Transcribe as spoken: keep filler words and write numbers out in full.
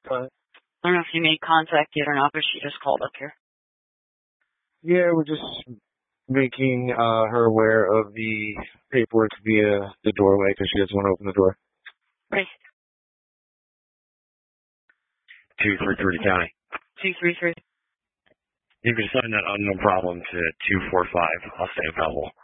But I don't know if you made contact yet or not, but she just called up here. yeah, we're just making uh, her aware of the paperwork via the doorway because she doesn't want to open the door. Right. two three three County. two three three. You can send that unknown problem to two four five. I'll stay available.